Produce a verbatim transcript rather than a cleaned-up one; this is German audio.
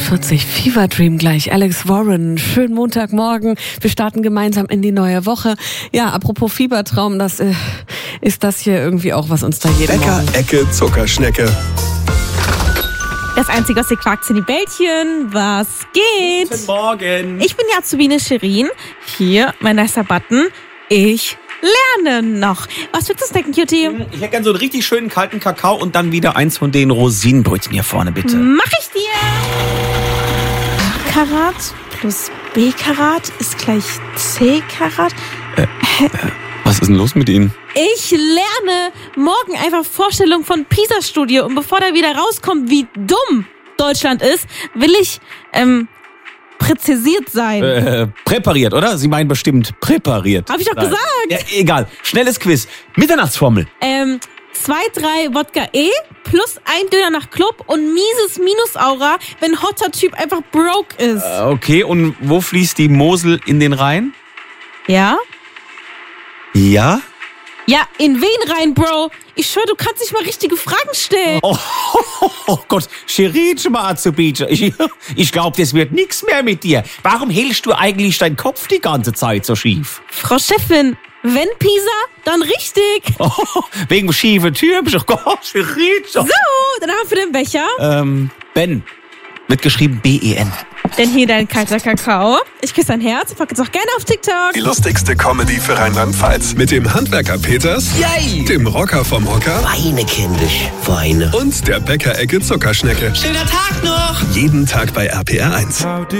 fünfundvierzig, Fever Dream gleich, Alex Warren, schönen Montagmorgen, wir starten gemeinsam in die neue Woche. Ja, apropos Fiebertraum, das äh, ist das hier irgendwie auch, was uns da jeden Bäcker, Morgen... Ecke, Zuckerschnecke. Das Einzige, was ihr quakt, sind die Bällchen. Was geht? Guten Morgen. Ich bin die Azubine Shirin. Hier, mein nicer Button. Ich lerne noch. Was willst du snacken, Cutie? Ich hätte gerne so einen richtig schönen kalten Kakao und dann wieder eins von den Rosinenbrötchen hier vorne, bitte. Mach ich dir. A-Karat plus B-Karat ist gleich C-Karat. Äh, äh, was ist denn los mit Ihnen? Ich lerne morgen einfach Vorstellung von PISA-Studie. Und bevor da wieder rauskommt, wie dumm Deutschland ist, will ich ähm, präzisiert sein. Äh, präpariert, oder? Sie meinen bestimmt präpariert. Hab ich doch Nein. gesagt. Ja, egal. Schnelles Quiz. Mitternachtsformel. Ähm, zwei, drei Wodka E plus ein Döner nach Club und mieses Minusaura, wenn hotter Typ einfach broke ist. Äh, okay, und wo fließt die Mosel in den Rhein? Ja? Ja? Ja, in wen rein, Bro? Ich schwör, du kannst nicht mal richtige Fragen stellen. Oh, oh, oh Gott, Shirin, Azubine. Ich, ich glaube, das wird nix mehr mit dir. Warum hältst du eigentlich deinen Kopf die ganze Zeit so schief? Frau Chefin, wenn Pisa, dann richtig. Oh, wegen schiefen Türen. Oh Gott, Shirin. So, dann haben wir den Becher. Ähm, Ben. Wird geschrieben B E N. Denn hier dein kalter Kakao. Ich küsse dein Herz. Pack jetzt auch gerne auf TikTok. Die lustigste Comedy für Rheinland-Pfalz. Mit dem Handwerker Peters, Yay! dem Rocker vom Hocker Weine, kindisch, Weine. und der Bäcker, Ecke, Zuckerschnecke. Schöner Tag noch! Jeden Tag bei R P R eins.